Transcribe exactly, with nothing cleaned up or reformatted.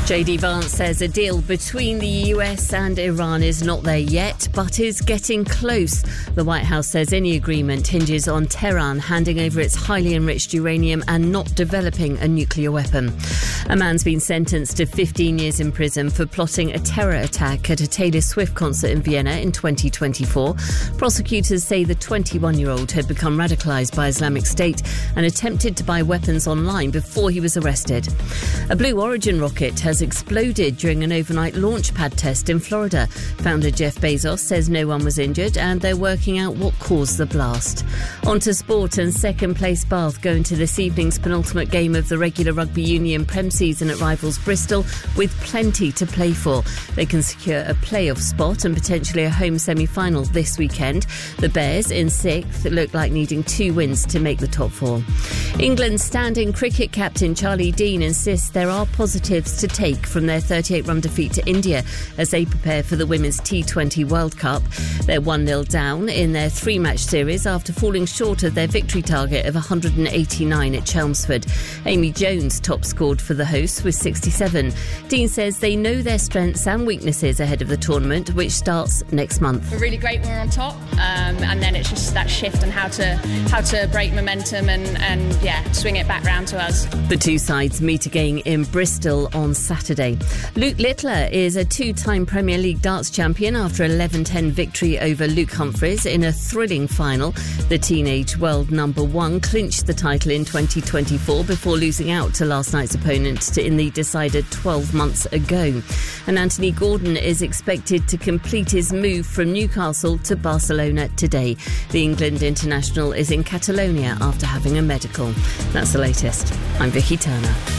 J D Vance says a deal between the U S and Iran is not there yet, but is getting close. The White House says any agreement hinges on Tehran handing over its highly enriched uranium and not developing a nuclear weapon. A man's been sentenced to fifteen years in prison for plotting a terror attack at a Taylor Swift concert in Vienna in twenty twenty-four. Prosecutors say the twenty-one-year-old had become radicalised by Islamic State and attempted to buy weapons online before he was arrested. A Blue Origin rocket has exploded during an overnight launch pad test in Florida. Founder Jeff Bezos says no one was injured and they're working out what caused the blast. On to sport, and second place Bath go into this evening's penultimate game of the regular Rugby Union Prem season at rivals Bristol with plenty to play for. They can secure a playoff spot and potentially a home semi-final this weekend. The Bears in sixth look like needing two wins to make the top four. England's standing cricket captain Charlie Dean insists there are positives to take from their thirty-eight run defeat to India as they prepare for the Women's T twenty World Cup. They're one nil down in their three-match series after falling short of their victory target of one hundred eighty-nine at Chelmsford. Amy Jones top scored for the hosts with sixty-seven. Dean says they know their strengths and weaknesses ahead of the tournament, which starts next month. We're really great when we're on top, um, and then it's just that shift and how to how to break momentum and, and yeah, swing it back round to us. The two sides meet again in Bristol on Saturday. Luke Littler is a two-time Premier League darts champion after eleven ten victory over Luke Humphries in a thrilling final. The teenage world number one clinched the title in twenty twenty-four before losing out to last night's opponent to, in the decider twelve months ago. And Anthony Gordon is expected to complete his move from Newcastle to Barcelona today. The England international is in Catalonia after having a medical. That's the latest. I'm Vicky Turner.